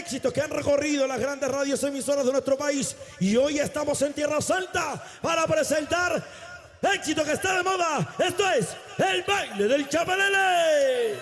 éxitos que han recorrido las grandes radios emisoras de nuestro país. Y hoy estamos en Tierra Santa para presentar éxito que está de moda. Esto es el baile del Chapelele.